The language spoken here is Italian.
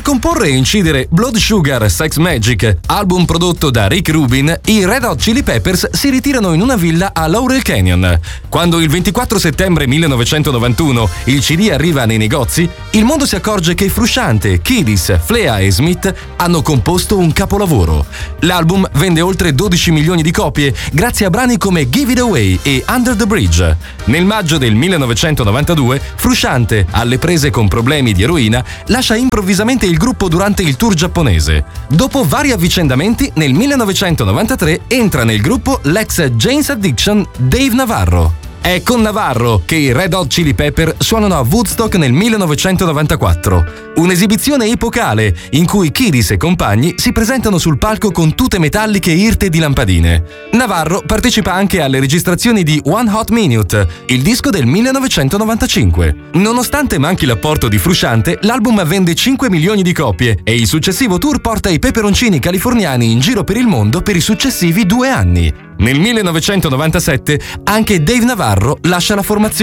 comporre e incidere Blood Sugar Sex Magic, album prodotto da Rick Rubin, i Red Hot Chili Peppers si ritirano in una villa a Laurel Canyon. Quando il 24 settembre 1991 il CD arriva nei negozi, il mondo si accorge che Frusciante, Kiddis, Flea e Smith hanno composto un capolavoro. L'album vende oltre 12 milioni di copie grazie a brani come Give It Away e Under the Bridge. Nel maggio del 1992, Frusciante, alle prese con problemi di eroina, lascia improvvisamente il gruppo durante il tour giapponese. Dopo vari avvicendamenti, nel 1993 entra nel gruppo l'ex Jane's Addiction Dave Navarro. È con Navarro che i Red Hot Chili Pepper suonano a Woodstock nel 1994. Un'esibizione epocale in cui Kiddis e compagni si presentano sul palco con tute metalliche irte di lampadine. Navarro partecipa anche alle registrazioni di One Hot Minute, il disco del 1995. Nonostante manchi l'apporto di Frusciante, l'album vende 5 milioni di copie e il successivo tour porta i peperoncini californiani in giro per il mondo per i successivi 2 anni. Nel 1997 anche Dave Navarro lascia la formazione.